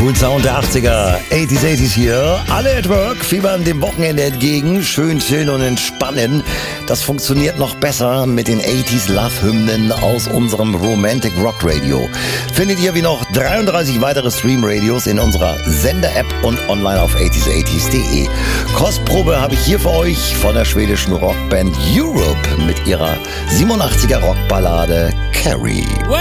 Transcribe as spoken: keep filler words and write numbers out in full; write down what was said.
Cool Sound der achtziger, achtziger, achtziger hier. Alle at work, fiebern dem Wochenende entgegen, schön chillen und entspannen. Das funktioniert noch besser mit den achtziger Love-Hymnen aus unserem Romantic Rock Radio. Findet ihr wie noch dreiunddreißig weitere Stream-Radios in unserer Sender-App und online auf achtziger achtziger punkt de. Kostprobe habe ich hier für euch von der schwedischen Rockband Europe mit ihrer siebenundachtziger Rockballade Carrie.